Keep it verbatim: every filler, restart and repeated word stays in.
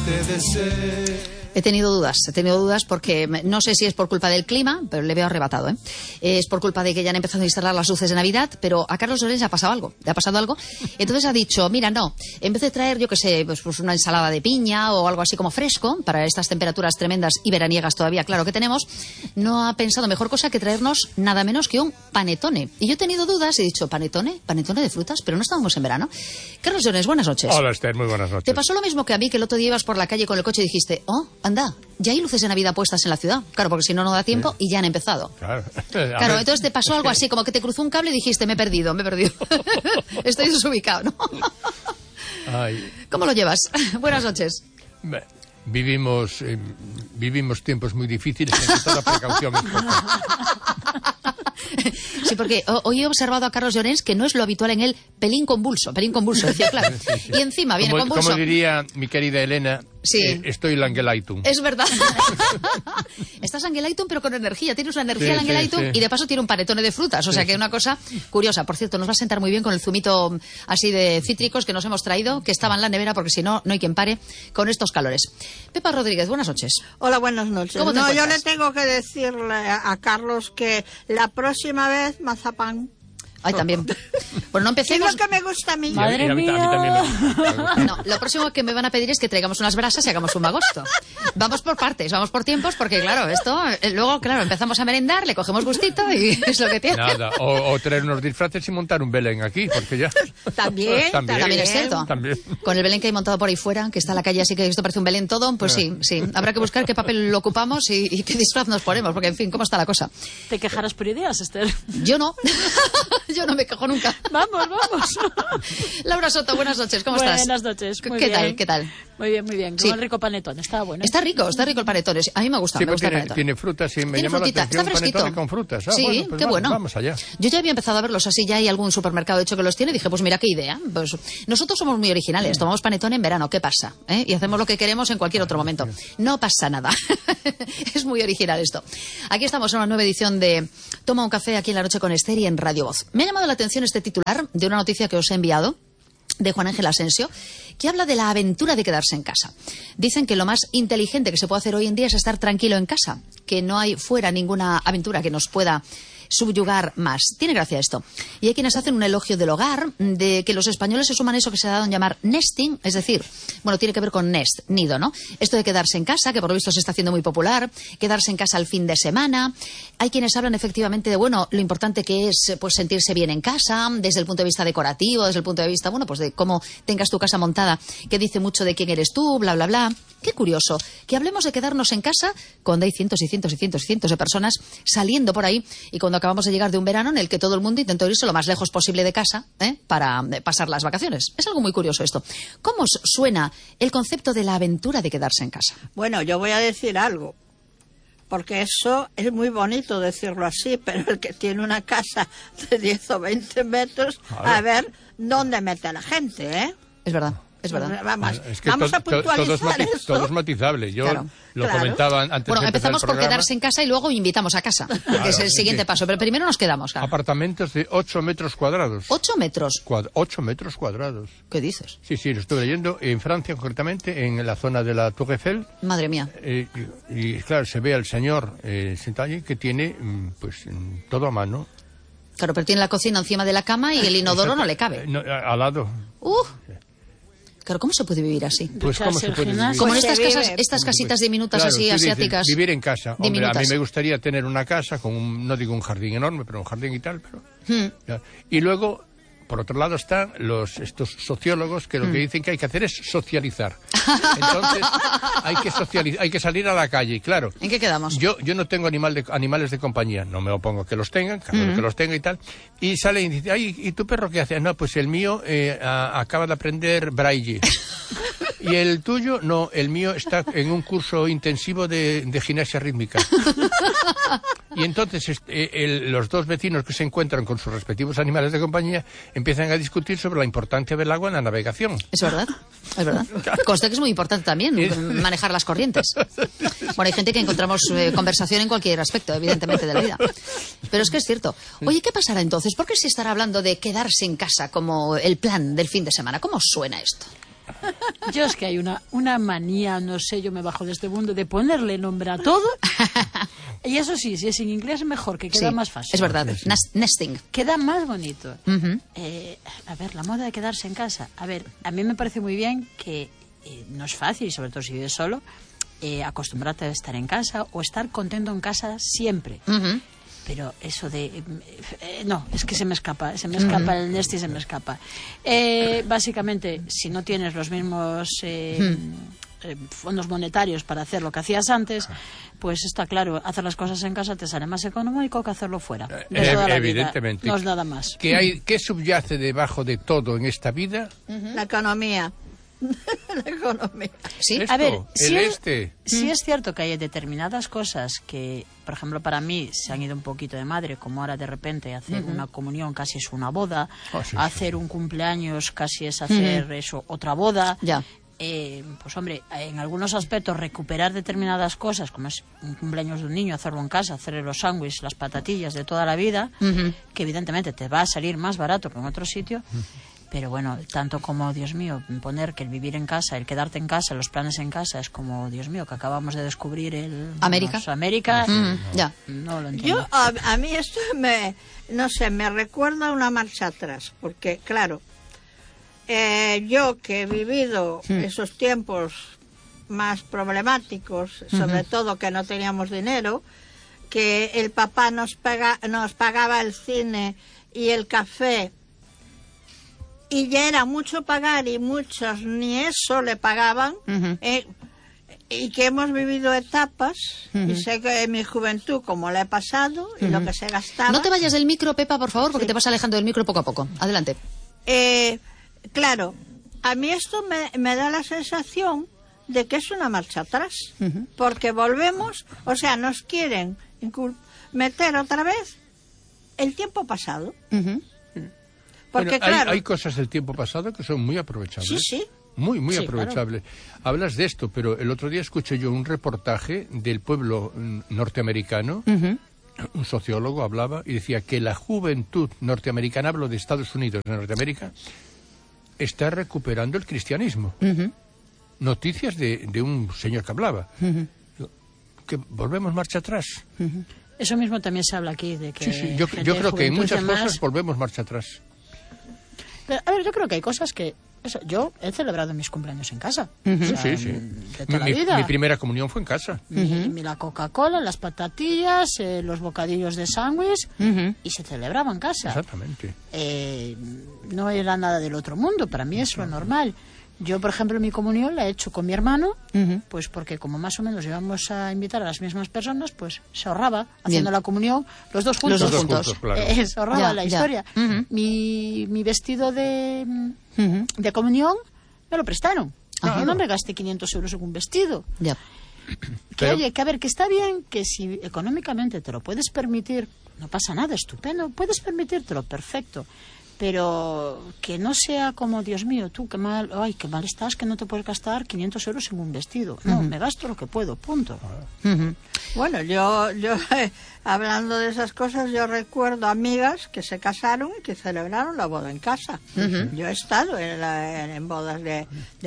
te desee. He tenido dudas, he tenido dudas porque no sé si es por culpa del clima, pero le veo arrebatado, ¿eh? Es por culpa de que ya han empezado a instalar las luces de Navidad, pero a Carlos Llorens le ha pasado algo, le ha pasado algo. Entonces ha dicho, mira, no, en vez de traer, yo qué sé, pues, pues una ensalada de piña o algo así como fresco, para estas temperaturas tremendas y veraniegas todavía, claro que tenemos, no ha pensado mejor cosa que traernos nada menos que un panetone. Y yo he tenido dudas y he dicho, ¿panetone? ¿Panetone de frutas? Pero no estábamos en verano. Carlos Llorens, buenas noches. Hola, Esther, muy buenas noches. ¿Te pasó lo mismo que a mí, que el otro día ibas por la calle con el coche y dijiste, oh, anda, ya hay luces de Navidad puestas en la ciudad? Claro, porque si no, no da tiempo y ya han empezado. Claro. Claro, entonces te pasó algo así, como que te cruzó un cable y dijiste, me he perdido, me he perdido. Estoy desubicado, ¿no? Ay. ¿Cómo lo llevas? Buenas noches. Vivimos, eh, vivimos tiempos muy difíciles, en toda precaución. Sí, porque hoy he observado a Carlos Llorens que no es lo habitual en él, pelín convulso, pelín convulso, decía, claro. Sí, sí. Y encima viene como, convulso. Como diría mi querida Elena, sí. eh, estoy Langelaitum. Es verdad. Estás Langelaitum, pero con energía. Tienes una energía sí, Langelaitum sí, sí. Y de paso tiene un panetone de frutas. O sea que es una cosa curiosa. Por cierto, nos va a sentar muy bien con el zumito así de cítricos que nos hemos traído, que estaba en la nevera, porque si no, no hay quien pare con estos calores. Pepa Rodríguez, buenas noches. Hola, buenas noches. ¿Cómo te no, encuentras? Yo le tengo que decirle a, a Carlos que la próxima vez mazapán. Ay, también. Bueno, no empecemos. Es lo que me gusta a mí. Madre y a mí, mía. A mí también me gusta. No, lo próximo que me van a pedir es que traigamos unas brasas y hagamos un magosto. Vamos por partes, vamos por tiempos, porque claro, esto, eh, luego, claro, empezamos a merendar, le cogemos gustito y es lo que tiene. Nada, o, o traer unos disfraces y montar un Belén aquí, porque ya... También, también, también es cierto. También. Con el Belén que hay montado por ahí fuera, que está en la calle, así que esto parece un Belén todo, pues sí, sí. Habrá que buscar qué papel lo ocupamos y, y qué disfraz nos ponemos, porque en fin, ¿cómo está la cosa? ¿Te quejarás por ideas, Esther? Yo no. Yo no me quejo nunca. Vamos, vamos. Laura Soto, buenas noches, ¿cómo buenas estás? Buenas noches, muy ¿Qué bien. tal, qué tal? Muy bien, muy bien, con sí. el rico panetón, está bueno. Está rico, está rico el panetone, a mí me gusta, sí, me gusta tiene, el panetone. Tiene frutas, sí, me tiene llama frutita, la atención, está fresquito. Panetone con frutas. Ah, sí, bueno, pues qué vamos, bueno. Vamos allá. Yo ya había empezado a verlos así, ya hay algún supermercado hecho que los tiene, y dije, pues mira qué idea. Pues nosotros somos muy originales, tomamos panetone en verano, ¿qué pasa? ¿Eh? Y hacemos lo que queremos en cualquier otro momento. No pasa nada. Es muy original esto. Aquí estamos en una nueva edición de Toma un café aquí en La Noche con Esther y en Radio Voz. Me ha llamado la atención este titular de una noticia que os he enviado, de Juan Ángel Asensio, que habla de la aventura de quedarse en casa. Dicen que lo más inteligente que se puede hacer hoy en día es estar tranquilo en casa, que no hay fuera ninguna aventura que nos pueda subyugar más. Tiene gracia esto. Y hay quienes hacen un elogio del hogar, de que los españoles se suman a eso que se ha dado en llamar nesting, es decir, bueno, tiene que ver con nest, nido, ¿no? Esto de quedarse en casa, que por lo visto se está haciendo muy popular, quedarse en casa al fin de semana. Hay quienes hablan efectivamente de, bueno, lo importante que es pues sentirse bien en casa, desde el punto de vista decorativo, desde el punto de vista, bueno, pues de cómo tengas tu casa montada, que dice mucho de quién eres tú, bla, bla, bla. Qué curioso que hablemos de quedarnos en casa cuando hay cientos y cientos y cientos y cientos de personas saliendo por ahí y cuando acabamos de llegar de un verano en el que todo el mundo intentó irse lo más lejos posible de casa, ¿eh? para eh, pasar las vacaciones. Es algo muy curioso esto. ¿Cómo os suena el concepto de la aventura de quedarse en casa? Bueno, yo voy a decir algo, porque eso es muy bonito decirlo así, pero el que tiene una casa de diez o veinte metros, a, a ver dónde mete a la gente, ¿eh? Es verdad. Es verdad. Vamos, es que vamos to, a puntualizar todo, es mati esto. todo es matizable. Yo claro. lo claro. comentaba antes bueno, de empezar empezamos el por programa. quedarse en casa y luego invitamos a casa, Claro, que es el sí, siguiente sí. paso. Pero primero nos quedamos. Claro. Apartamentos de ocho metros cuadrados. ¿Ocho metros? Cuad ocho metros cuadrados. ¿Qué dices? Sí, sí, lo estuve leyendo en Francia, concretamente, en la zona de la Tour Eiffel. Madre mía. Eh, y, y, claro, se ve al señor eh, sentado allí que tiene, pues, todo a mano. Claro, pero tiene la cocina encima de la cama y el inodoro no le cabe. Eh, no, al lado. Uh. Claro, ¿cómo se puede vivir así? Pues cómo se puede vivir. Como en Pues estas se vive. casas, estas casitas diminutas Claro, así tú dices, asiáticas. vivir en casa. Hombre, diminutas. a mí me gustaría tener una casa con, un, no digo un jardín enorme, pero un jardín y tal. Pero, Hmm. ya. Y luego, por otro lado, están los estos sociólogos que lo Hmm. que dicen que hay que hacer es socializar. Entonces, hay que socializar, hay que salir a la calle, claro. ¿En qué quedamos? Yo yo no tengo animal de, animales de compañía, no me opongo a que los tengan, cada uno Hmm. que los tenga y tal. Y sale y dice, ay, ¿y tu perro qué hace? No, pues el mío eh, a, acaba de aprender braille. Y el tuyo, no, el mío está en un curso intensivo de, de gimnasia rítmica. Y entonces este, el, los dos vecinos que se encuentran con sus respectivos animales de compañía empiezan a discutir sobre la importancia del agua en la navegación. Es verdad, es verdad. Consta que es muy importante también manejar las corrientes. Bueno, hay gente que encontramos eh, conversación en cualquier aspecto, evidentemente, de la vida. Pero es que es cierto. Oye, ¿qué pasará entonces? ¿Por qué se estará hablando de quedarse en casa como el plan del fin de semana? ¿Cómo suena esto? Yo es que hay una, una manía, no sé, yo me bajo de este mundo, de ponerle nombre a todo. Y eso sí, si es en inglés mejor, que queda Sí, más fácil. es verdad. Nas- nesting. Queda más bonito. Ujú. Eh, a ver, la moda de quedarse en casa. A ver, a mí me parece muy bien que eh, no es fácil, y sobre todo si vives solo, eh, acostumbrarte a estar en casa o estar contento en casa siempre. Ujú. Pero eso de... eh, eh, no, es que se me escapa, se me escapa el Nesti, se me escapa. Eh, básicamente, si no tienes los mismos eh, eh, fondos monetarios para hacer lo que hacías antes, pues está claro, hacer las cosas en casa te sale más económico que hacerlo fuera. De Eh, toda la evidentemente. vida. No es nada más. ¿Qué, hay, ¿Qué subyace debajo de todo en esta vida? La economía. La economía. Sí. Esto, A ver, el si es, este. sí es cierto que hay determinadas cosas que, por ejemplo, para mí se han ido un poquito de madre, como ahora de repente hacer una comunión casi es una boda, Ah, sí, sí. hacer un cumpleaños casi es hacer eso, otra boda. Ya. Eh, pues hombre, en algunos aspectos recuperar determinadas cosas, como es un cumpleaños de un niño, hacerlo en casa, hacer los sándwiches, las patatillas de toda la vida, Ujú. que evidentemente te va a salir más barato que en otro sitio. Pero bueno, tanto como, Dios mío, poner que el vivir en casa, el quedarte en casa, los planes en casa, es como, Dios mío, que acabamos de descubrir el... América. vamos, América. Mm, ya. No lo entiendo. Yo, a, a mí esto me, no sé, me recuerda una marcha atrás, porque claro, eh, yo que he vivido esos tiempos más problemáticos, sobre todo que no teníamos dinero, que el papá nos, paga, nos pagaba el cine y el café, y ya era mucho pagar y muchos ni eso le pagaban, Ujú. eh, y que hemos vivido etapas, y sé que en mi juventud como la he pasado y lo que se gastaba. No te vayas del micro, Pepa, por favor, porque Sí. te vas alejando del micro poco a poco. Adelante. Eh, claro, a mí esto me, me da la sensación de que es una marcha atrás, porque volvemos, o sea, nos quieren incul- meter otra vez el tiempo pasado. Ujú. Porque Bueno, hay, claro, hay cosas del tiempo pasado que son muy aprovechables. sí, sí. Muy, muy Sí, aprovechables. Hablas de esto, pero el otro día escuché yo un reportaje del pueblo mm, norteamericano. Ujú. Un sociólogo hablaba y decía que la juventud norteamericana, hablo de Estados Unidos, de Norteamérica, está recuperando el cristianismo. Ujú. Noticias de, de un señor que hablaba. Que volvemos marcha atrás. Eso mismo también se habla aquí, de que... Sí, sí. Yo, gente yo de creo que en juventud y muchas demás- cosas volvemos marcha atrás. Pero, a ver, yo creo que hay cosas que... eso, yo he celebrado mis cumpleaños en casa. O Sí, sea, sí, sí. De Mi, toda la mi- vida. mi primera comunión fue en casa. Mi, mi- la Coca-Cola, las patatillas, eh, los bocadillos de sándwich, Ujú. y se celebraba en casa. Exactamente. Eh, no era nada del otro mundo, para mí es lo normal. Yo, por ejemplo, mi comunión la he hecho con mi hermano, Ujú. pues porque como más o menos íbamos a invitar a las mismas personas, pues se ahorraba haciendo Bien. la comunión los dos juntos. Los dos Los dos juntos, claro. Eh, se ahorraba Ya, la ya. historia. Ujú. mi, mi vestido de, Ujú. de comunión me lo prestaron. Claro. Yo no me gasté quinientos euros en un vestido. Ya. Que Pero- oye, que a ver, que está bien, que si económicamente te lo puedes permitir, no pasa nada, estupendo, puedes permitírtelo, perfecto. Pero que no sea como, Dios mío, tú, qué mal, ay, qué mal estás, que no te puedes gastar quinientos euros en un vestido. No, me gasto lo que puedo, punto. Ujú. Bueno, yo, yo eh, hablando de esas cosas, yo recuerdo amigas que se casaron y que celebraron la boda en casa. Yo he estado en, la- en bodas de,